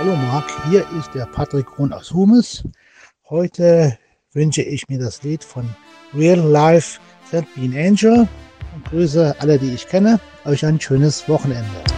Hallo Marc, hier ist der Patrick Grun aus Humes. Heute wünsche ich mir das Lied von Real Life Send Me an Angel und grüße alle, die ich kenne. Euch ein schönes Wochenende.